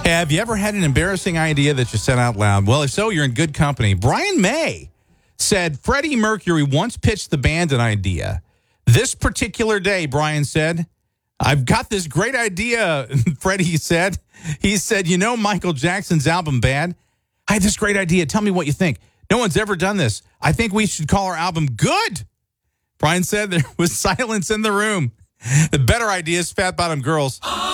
Have you ever had an embarrassing idea that you said out loud? Well, if so, you're in good company. Brian May said Freddie Mercury once pitched the band an idea. This particular day, Brian said, I've got this great idea, Freddie said. He said, you know Michael Jackson's album Bad? I had this great idea. Tell me what you think. No one's ever done this. I think we should call our album Good. Brian said there was silence in the room. The better idea is Fat Bottom Girls.